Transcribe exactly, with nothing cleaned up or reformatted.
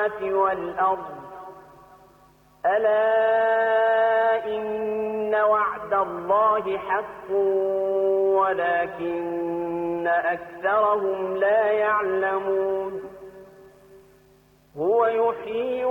السماوات والأرض ألا إن وعد الله حق ولكن أكثرهم لا يعلمون هو يحيي